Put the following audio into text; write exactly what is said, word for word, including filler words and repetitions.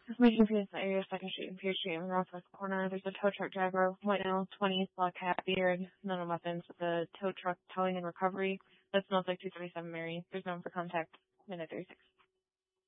Information for this area, Second Street and Pierce Street in the northwest corner. There's a tow truck driver, white male, twenties, black hat, beard, none of weapons, with a tow truck towing and recovery. That smells like two thirty-seven Mary. There's no one for contact. Minute thirty-six.